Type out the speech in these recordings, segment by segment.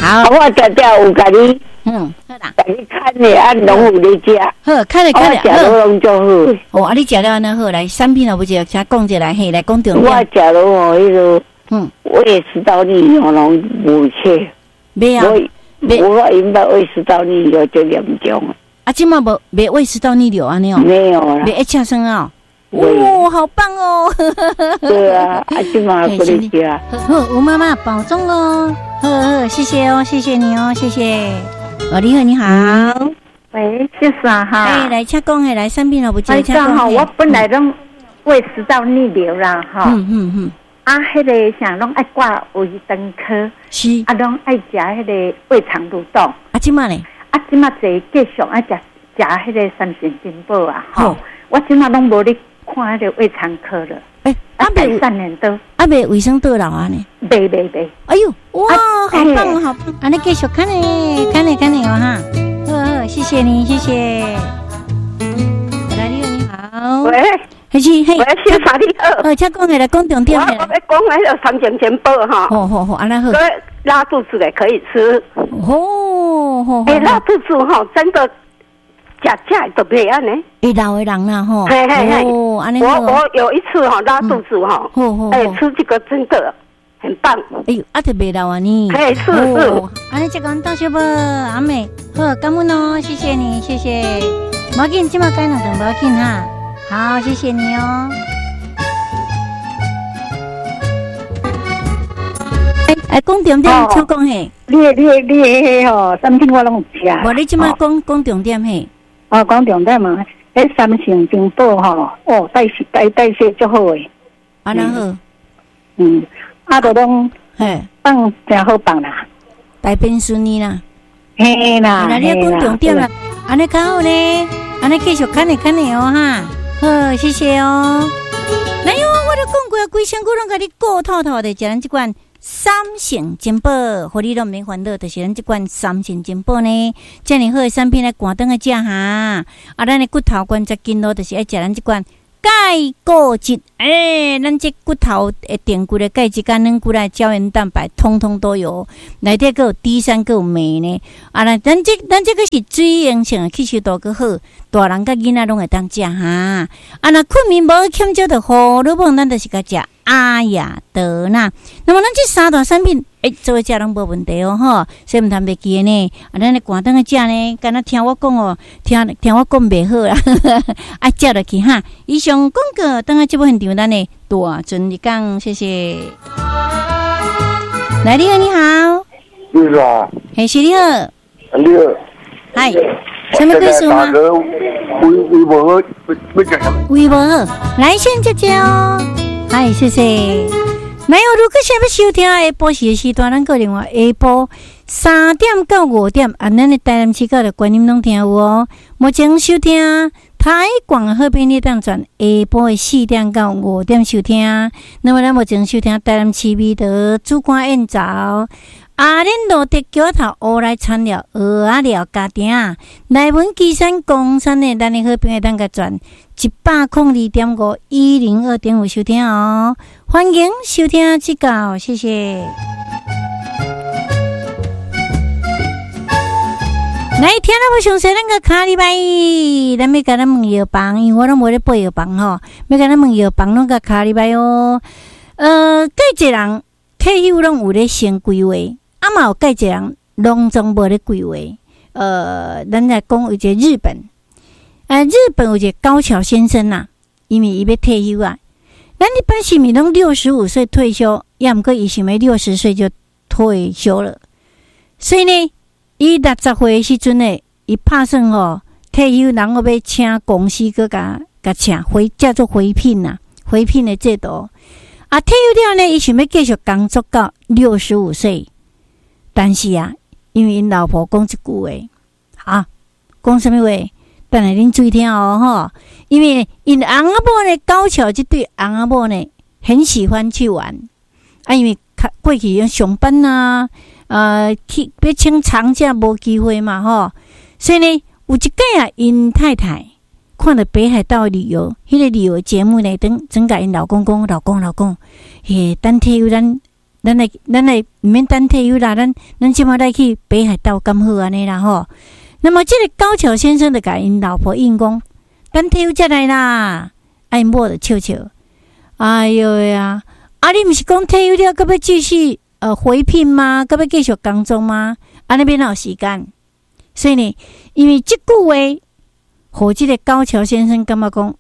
好， 我常常有甲你， 好啦， 甲你看的啊，拢有咧食， 好，看了， 我食都拢足好。 哦，啊，你食了安尼好，来产品啊，不食，先讲一来，嘿，来讲重点。 我食了哦，迄个，胃食道逆流拢无切， 没啊， 我因为胃食道逆流就严重了。 啊，今嘛没胃食道逆流安尼哦， 没有啦， 没一呛声啊。哦，好棒哦！ 对啊，啊，今嘛不能吃啊。 好，吴妈妈保重哦。呵，谢谢哦，谢谢你哦，谢谢。哦，你好，你好。 喂，谢谢哈。 哎，来请讲，来生病了不？ 哎，正好我本来拢胃食道逆流啦，哈。啊，迄个像拢爱挂胃肠科， 是。 啊，拢爱食迄个胃肠蠕动。 啊，今嘛咧？ 啊，今嘛坐继续爱食迄个三全金宝啊，哈。我今嘛拢无咧。看迄个胃肠科了，改善很多。 啊，袂卫生倒流啊呢？ 袂。 哎呦，哇，好棒好棒！安尼继续看呢，看呢哦哈。好，谢谢你，谢谢。来，你好。 喂， 嘿，谢啥你好？ 请讲来讲重点。 我要讲那个三全金宝哈。 好，安尼好。 拉肚子的可以吃。 好。 拉肚子哈，真的。食都袂安尼， 会老的人啦吼。 哦，安尼我有一次哈拉肚子哈，吃这个真的很棒。 哎呦，就袂老啊你。 是。 安尼这个大小宝阿妹，好，感恩哦，谢谢你，谢谢。无要紧，今麦改两顿无要紧哈。好，谢谢你哦。讲重点，请讲嘿。 你吼，三天我拢有食。 无你即摆讲重点嘿。 讲重点嘛，迄三成金宝吼，代谢足好诶。 安那好。 都拢放真好放啦， 大便顺利啦。 嘿啦。 你要讲重点啦，安尼较好呢，安尼继续看呢哦哈。好，谢谢哦。来哟，我都讲过啊，规身躯拢甲你顾透透的，食咱即款。三成金宝，互你都免烦恼，就是咱即款三成金宝呢，遮尔好诶产品来赶灯个食哈。啊，咱诶骨头关节筋络，就是爱食咱即款钙固质。咱这骨头诶电骨诶钙质、甲软骨啦、胶原蛋白，通通都有。内底佫有 D3，佫有镁呢。啊，咱这个是水溶性诶，吸收度佫好，大人甲囡仔拢会当食哈。啊，若困眠无欠少着胡萝卜，咱就是甲食。阿雅德纳，那么咱这三大产品，做食拢无问题哦，吼，所以唔通袂记呢。啊，咱咧赶灯个食呢，敢若听我讲哦，听我讲袂好啦，啊，食落去哈。以上广告，等下这部现场咱呢大尊你讲，谢谢。来，你好，你好。 你好。 嘿，是你好。 你好。 嗨，什么贵数吗？ 微博不讲什么？ 微博，来先接接哦。嗨，谢谢。那有如果想要收听下晡时的时段，咱个另外下晡3点到5点，咱的台南市的观音拢听有哦。目前收听台广好便利当转下晡的4点到5点收听。那么咱目前收听台南市美德主管宴早。阿莲路的桥头乌来产了蚵仔料家庭，内文基山公山的咱的好朋友当个转102.5 102.5收听哦，欢迎收听指教，谢谢。来听了我详细咱个卡礼拜，咱要甲咱问药房，因为我拢无咧背药房吼，要甲咱问药房拢个卡礼拜哦。介济人退休拢有咧先规划。嘛有介济人拢总无咧规划，咱来讲有一个日本，日本有一个高桥先生呐，因为伊要退休啊。咱一般是咪拢65岁退休，也毋过伊想要60岁就退休了。所以呢，伊60岁的时阵呢，伊拍算吼退休，然后要请公司搁甲请叫做回聘呐，回聘的制度。啊，退休了呢，伊想要继续工作到65岁。但是啊，因为因老婆讲一句话，讲什么话？等下恁注意听哦，吼！因为因翁仔某呢，高桥这对翁仔某呢，很喜欢去玩啊，因为过去要上班啊，去要请长假无机会嘛，吼！所以呢，有一届啊，因太太看到北海道旅游，迄个旅游节目呢，总甲因老公讲，老公，等退休咱咱来毋免等退休啦，咱即马来去北海道咁好安尼啦吼。那么这个高桥先生就甲因老婆应讲，等退休才来啦。因某就笑笑，哎哟呀，你毋是讲退休了，搁要继续回聘吗？搁要继续工作吗？安尼边哪有时间？所以呢，因为这句话，互这个高桥先生感觉讲，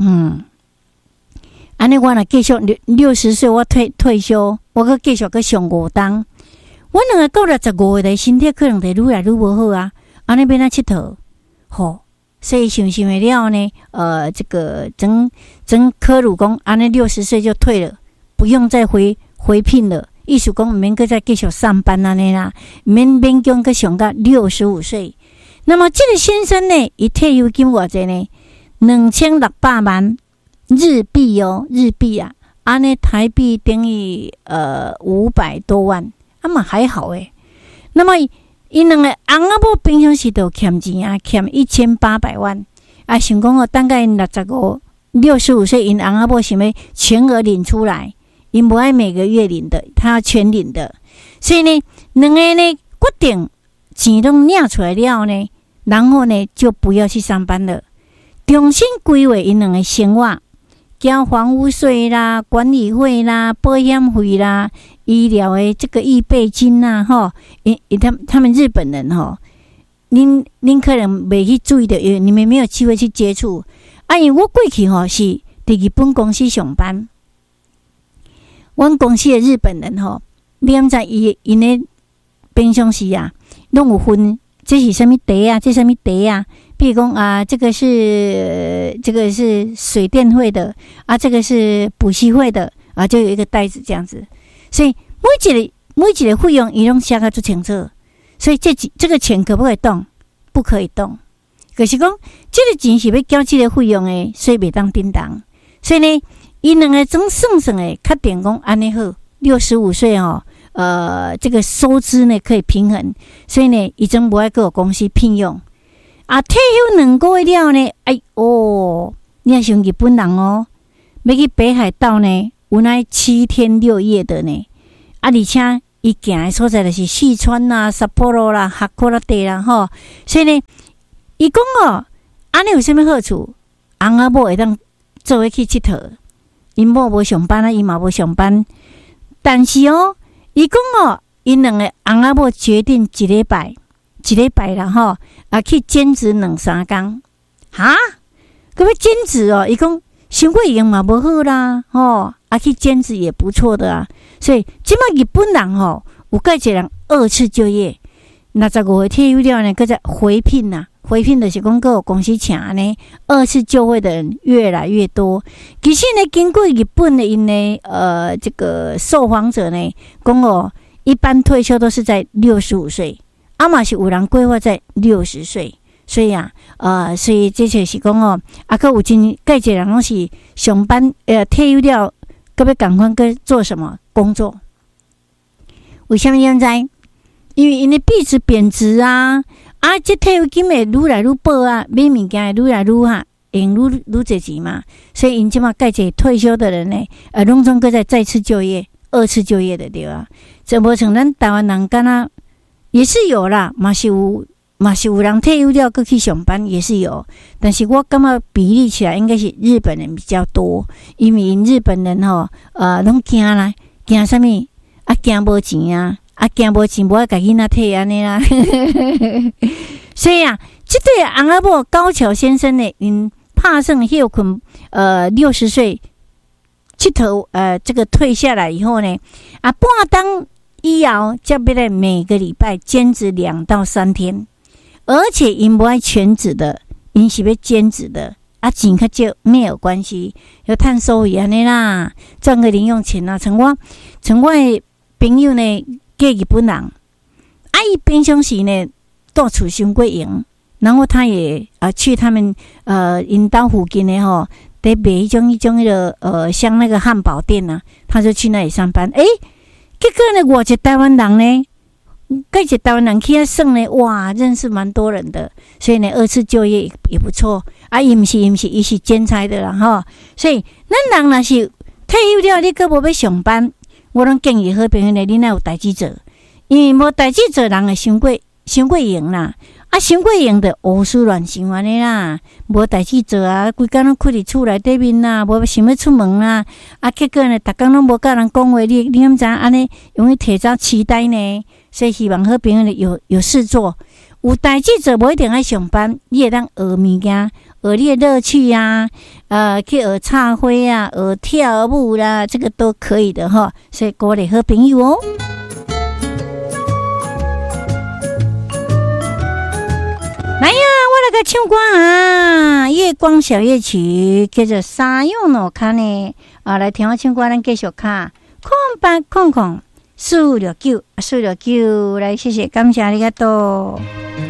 安尼我若继续60岁，我退休，我搁继续搁上5档，我2个到65岁，身体可能会愈来愈无好啊。安尼边仔佚佗，吼，所以想的了呢，这个曾科鲁讲，安尼60岁就退了，不用再回聘了。意思讲，毋免搁再继续上班安尼啦，免讲搁上到65岁。那么这个先生呢，伊退休金偌济呢？2600万日币哦，日币啊，安尼台币等于500多万，嘛还好诶。那么因2个翁仔某平常时都欠钱啊，欠1800万啊，想讲等到因65岁，因翁仔某想要全额领出来，因不爱每个月领的，他要全领的，所以呢，2个呢决定钱都领出来了呢，然后呢就不要去上班了，重新规划因2个生活。交房屋税啦、管理费啦、保险费啦、医疗的这个预备金啦，吼，他们日本人吼，您可能没去注意的，你们没有机会去接触。因为我过去吼是在日本公司上班，阮公司的日本人吼，你敢知因的平常时啊，拢有分，这是什么茶啊？这什么茶啊？比如讲这个是水电费的啊，这个是补习费的啊，就有一个袋子这样子。所以每一个费用伊拢写得很清楚。所以这个钱可不可以动？不可以动。可是讲这个钱是要交这个费用的，所以袂当叮当。所以呢，伊2个总算的确定讲安尼好，65岁哦，这个收支呢可以平衡，所以呢，伊总不爱各公司聘用。退休2个月了呢，你也像日本人哦，要去北海道呢，有那7天6夜的呢，而且伊行的所在就是四川啦、札幌啦、函館啦，吼，所以呢，伊讲安尼有啥物好处？翁仔某会当做伙去佚佗，因某无上班啊，伊嘛无上班，但是伊讲因2个翁仔某决定一礼拜啦吼，去兼职2-3工，哈，可要兼职伊讲生活用嘛无好啦，吼，去兼职也不错的啊，所以即摆日本人吼，有介侪人2次就业，65岁退休了呢，搁再回聘呐，回聘就是讲各有公司请呢，2次就业的人越来越多。其实呢，经过日本的因呢，这个受访者呢，讲一般退休都是在65岁。嘛是有人规划在60岁，所以所以这就是讲还有真介侪人拢是上班退休了，搁要赶快去做什么工作？为什么现在？因为因的币值贬值啊，这退休金会愈来愈薄啊，买物件会愈来愈用愈侪钱嘛，所以因即马介侪退休的人呢，拢总搁再次就业、2次就业的对啊，这无像咱台湾人敢若。也是有啦，嘛是有人退休了过去上班也是有，但是我感觉比例起来应该是日本人比较多，因为日本人拢惊啦，惊啥物惊无钱啊，惊无钱无爱甲囡仔退安尼啦，所以这对翁仔某高桥先生呢，因拍算休困60岁佚佗这个退下来以后呢，半当。以后才要来每个礼拜兼职2到3天，而且因不爱全职的，因是要兼职的，钱较少没有关系，要赚收益安尼啦，赚个零用钱啊。像我的朋友呢，嫁日本人，伊平常时呢到处伤过用，然后他也去他们因兜附近的在卖一种像那个汉堡店啊，他就去那里上班，结果呢，我一台湾人呢，介一台湾人去算呢，哇，认识蛮多人的，所以呢，2次就业也不错。伊毋是，伊是兼差的啦，吼。所以咱人若是退休了，你搁无要上班， 我拢建议好朋友咧，恁若有代志做，因为无代志做，人会伤过闲啦。啊，伤过闲着胡思乱想安尼啦，无代志做啊，规工拢困伫厝内底面啦，无想要出门啦。啊，结果呢，逐工拢无甲人讲话，你敢知安尼容易提早期待呢？所以希望好朋友咧有事做，有代志做，无一定爱上班，你会当学物件，学你的乐趣啊，去学插花啊，学跳舞啦，这个都可以的哈。所以鼓励好朋友哦。来呀，我来个唱歌啊！月光小夜曲叫做《沙涌诺卡》呢啊，来听我唱歌，咱继续卡0800469469，来谢谢，感谢ありがとう。